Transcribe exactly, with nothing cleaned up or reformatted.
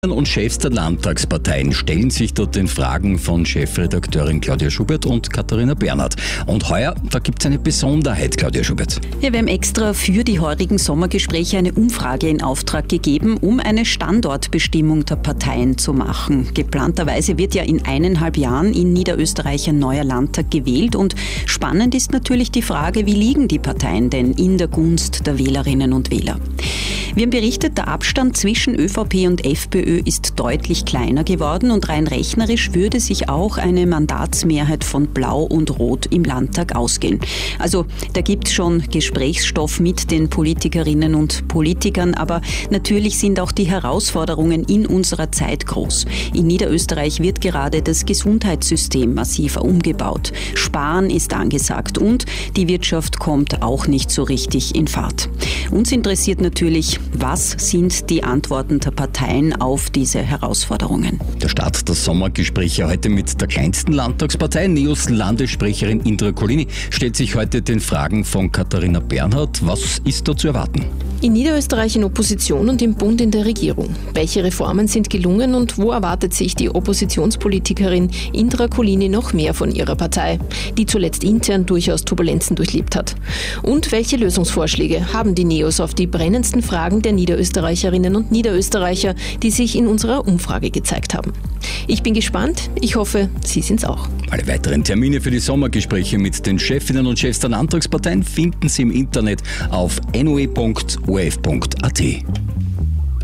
Und Chefs der Landtagsparteien stellen sich dort den Fragen von Chefredakteurin Claudia Schubert und Katharina Bernhardt. Und heuer, da gibt es eine Besonderheit, Claudia Schubert. Ja, wir haben extra für die heurigen Sommergespräche eine Umfrage in Auftrag gegeben, um eine Standortbestimmung der Parteien zu machen. Geplanterweise wird ja in eineinhalb Jahren in Niederösterreich ein neuer Landtag gewählt. Und spannend ist natürlich die Frage, wie liegen die Parteien denn in der Gunst der Wählerinnen und Wähler? Wir haben berichtet, der Abstand zwischen ÖVP und FPÖ ist deutlich kleiner geworden und rein rechnerisch würde sich auch eine Mandatsmehrheit von Blau und Rot im Landtag ausgehen. Also da gibt es schon Gesprächsstoff mit den Politikerinnen und Politikern, aber natürlich sind auch die Herausforderungen in unserer Zeit groß. In Niederösterreich wird gerade das Gesundheitssystem massiver umgebaut. Sparen ist angesagt und die Wirtschaft kommt auch nicht so richtig in Fahrt. Uns interessiert natürlich, was sind die Antworten der Parteien auf diese Herausforderungen? Der Start der Sommergespräche heute mit der kleinsten Landtagspartei, Neos Landessprecherin Indra Collini, stellt sich heute den Fragen von Katharina Bernhardt. Was ist da zu erwarten? In Niederösterreich in Opposition und im Bund in der Regierung. Welche Reformen sind gelungen und wo erwartet sich die Oppositionspolitikerin Indra Collini noch mehr von ihrer Partei, die zuletzt intern durchaus Turbulenzen durchlebt hat? Und welche Lösungsvorschläge haben die Neos auf die brennendsten Fragen der Niederösterreicherinnen und Niederösterreicher, die sich in unserer Umfrage gezeigt haben? Ich bin gespannt, ich hoffe, Sie sind's auch. Alle weiteren Termine für die Sommergespräche mit den Chefinnen und Chefs der Landtagsparteien finden Sie im Internet auf n o e punkt o r f punkt a t.